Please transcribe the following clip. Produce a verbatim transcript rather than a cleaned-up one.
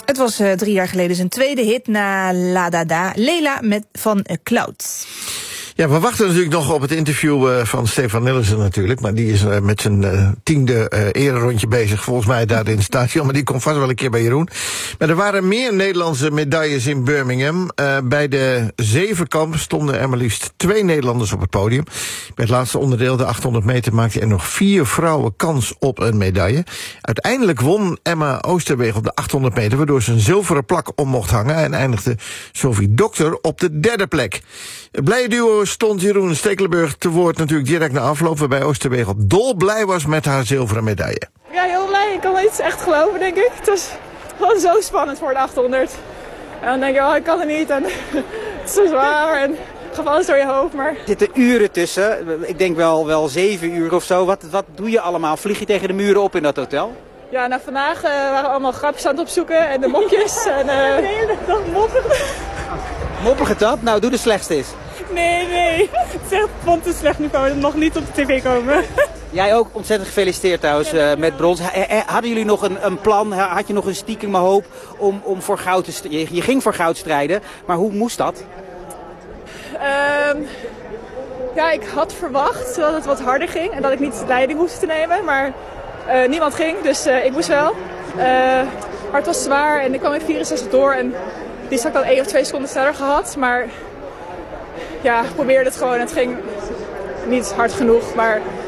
Het was uh, drie jaar geleden zijn tweede hit na La Dada, Leila met van uh, Cloud. Ja, we wachten natuurlijk nog op het interview uh, van Stefan Nillissen natuurlijk. Maar die is uh, met zijn uh, tiende uh, ererondje bezig, volgens mij daar in het stadion. Maar die komt vast wel een keer bij Jeroen. Maar er waren meer Nederlandse medailles in Birmingham. Uh, bij de zevenkamp stonden er maar liefst twee Nederlanders op het podium. Bij het laatste onderdeel, de achthonderd meter, maakten er nog vier vrouwen kans op een medaille. Uiteindelijk won Emma Oosterwegel de achthonderd meter, waardoor ze een zilveren plak om mocht hangen. En eindigde Sophie Dokter op de derde plek. Het blije duo stond Jeroen Stekelenburg te woord natuurlijk direct na afloop, waarbij Oosterwegel dolblij was met haar zilveren medaille. Ja, heel blij. Ik kan wel iets echt geloven, denk ik. Het was gewoon zo spannend voor de achthonderd. En dan denk je, oh, ik kan het niet. En het is zo zwaar en het gaat alles door je hoofd. Maar... Er zitten uren tussen. Ik denk wel, wel zeven uur of zo. Wat, wat doe je allemaal? Vlieg je tegen de muren op in dat hotel? Ja, nou vandaag uh, waren we allemaal grapjes aan het opzoeken en de mopjes. En, uh... de hele dag moppig. Moppige dat? Nou, doe de slechtste eens. Nee, nee. Het is echt van te slecht niveau. Dat mag niet op de tv komen. Jij ook ontzettend gefeliciteerd trouwens uh, met brons. Hadden jullie nog een, een plan? Had je nog een stiekeme hoop om, om voor goud te strijden? Je, je ging voor goud strijden, maar hoe moest dat? Um, ja, ik had verwacht dat het wat harder ging en dat ik niet de leiding hoefde te nemen. Maar uh, niemand ging, dus uh, ik moest wel. Uh, maar het was zwaar en ik kwam in vierenzestig door en die had ik dan één of twee seconden sneller gehad. Maar ja, ik probeerde het gewoon. Het ging niet hard genoeg, maar